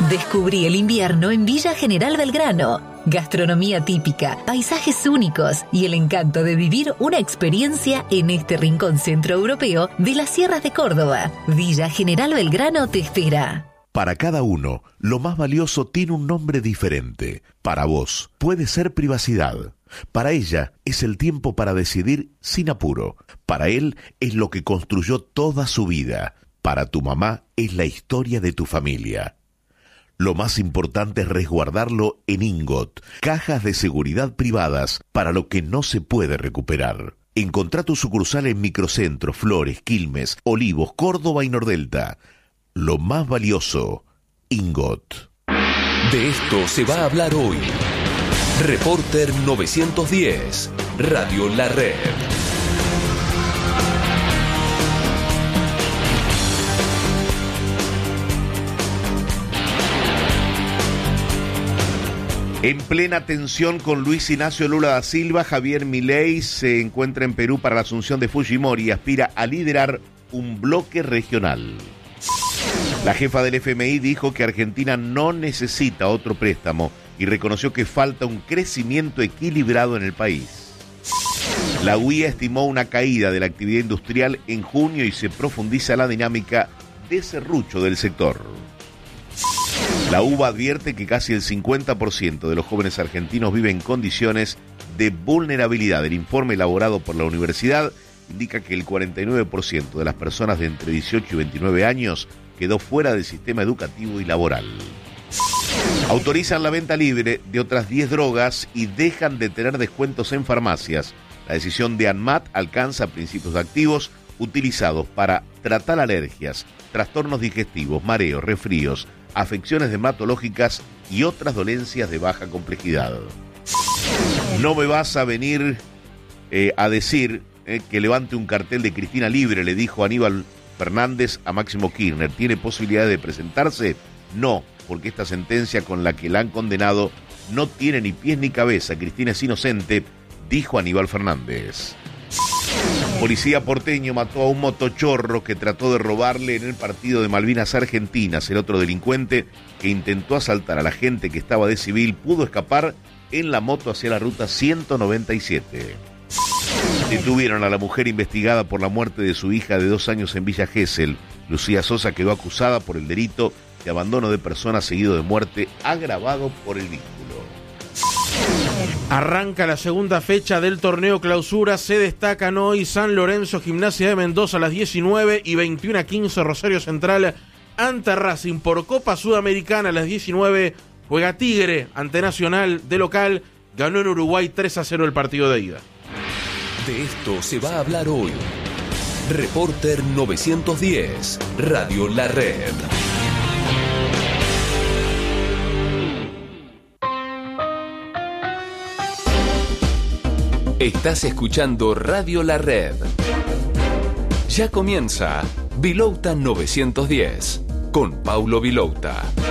Descubrí el invierno en Villa General Belgrano. Gastronomía típica, paisajes únicos y el encanto de vivir una experiencia en este rincón centroeuropeo de las sierras de Córdoba. Villa General Belgrano te espera. Para cada uno, lo más valioso tiene un nombre diferente. Para vos, puede ser privacidad. Para ella, es el tiempo para decidir sin apuro. Para él, es lo que construyó toda su vida. Para tu mamá, es la historia de tu familia. Lo más importante es resguardarlo en Ingot, cajas de seguridad privadas para lo que no se puede recuperar. Encontrá tu sucursal en Microcentro, Flores, Quilmes, Olivos, Córdoba y Nordelta. Lo más valioso, Ingot. De esto se va a hablar hoy. Reporter 910, Radio La Red. En plena tensión con Luis Ignacio Lula da Silva, Javier Milei se encuentra en Perú para la asunción de Fujimori y aspira a liderar un bloque regional. La jefa del FMI dijo que Argentina no necesita otro préstamo y reconoció que falta un crecimiento equilibrado en el país. La UIA estimó una caída de la actividad industrial en junio y se profundiza la dinámica de serrucho del sector. La UBA advierte que casi el 50% de los jóvenes argentinos viven en condiciones de vulnerabilidad. El informe elaborado por la universidad indica que el 49% de las personas de entre 18 y 29 años quedó fuera del sistema educativo y laboral. Autorizan la venta libre de otras 10 drogas y dejan de tener descuentos en farmacias. La decisión de ANMAT alcanza principios activos utilizados para tratar alergias, trastornos digestivos, mareos, resfríos, afecciones dermatológicas y otras dolencias de baja complejidad. No me vas a venir a decir que levante un cartel de Cristina libre, le dijo Aníbal Fernández a Máximo Kirchner. ¿Tiene posibilidad de presentarse? No, porque esta sentencia con la que la han condenado no tiene ni pies ni cabeza. Cristina es inocente, dijo Aníbal Fernández. Policía porteño mató a un motochorro que trató de robarle en el partido de Malvinas Argentinas. El otro delincuente que intentó asaltar a la gente que estaba de civil pudo escapar en la moto hacia la ruta 197. Detuvieron a la mujer investigada por la muerte de su hija de 2 años en Villa Gesell. Lucía Sosa quedó acusada por el delito de abandono de personas seguido de muerte agravado por el vínculo. Arranca la segunda fecha del torneo clausura. Se destacan hoy San Lorenzo, Gimnasia de Mendoza a las 19 y 21:15 Rosario Central ante Racing. Por Copa Sudamericana a las 19 juega Tigre ante Nacional de local. Ganó en Uruguay 3-0 el partido de ida. De esto se va a hablar hoy. Reporter 910, Radio La Red. Estás escuchando Radio La Red. Ya comienza Vilouta 910 con Paulo Vilouta.